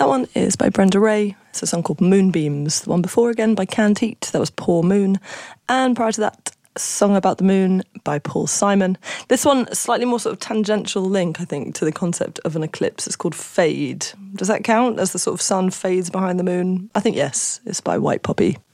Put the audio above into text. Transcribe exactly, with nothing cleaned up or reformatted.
That one is by Brenda Ray. It's a song called Moonbeams. The one before, again, by Canned Heat. That was Poor Moon. And prior to that, a song about the moon by Paul Simon. This one, a slightly more sort of tangential link, I think, to the concept of an eclipse. It's called Fade. Does that count as the sort of sun fades behind the moon? I think yes. It's by White Poppy.